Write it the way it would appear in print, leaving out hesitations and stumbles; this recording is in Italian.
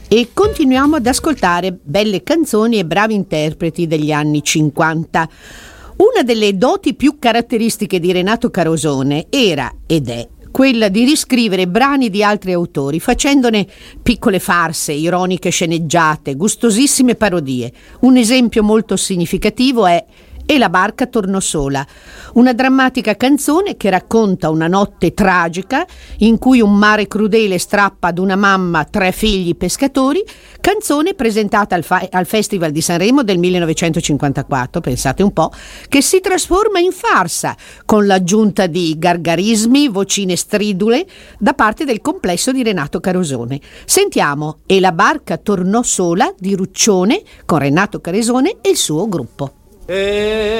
E continuiamo ad ascoltare belle canzoni e bravi interpreti degli anni 50. Una delle doti più caratteristiche di Renato Carosone era ed è quella di riscrivere brani di altri autori, facendone piccole farse, ironiche sceneggiate, gustosissime parodie. Un esempio molto significativo è E la barca tornò sola, una drammatica canzone che racconta una notte tragica in cui un mare crudele strappa ad una mamma 3 figli pescatori, canzone presentata al Festival di Sanremo del 1954, pensate un po', che si trasforma in farsa con l'aggiunta di gargarismi, vocine stridule da parte del complesso di Renato Carosone. Sentiamo E la barca tornò sola di Ruccione con Renato Carosone e il suo gruppo.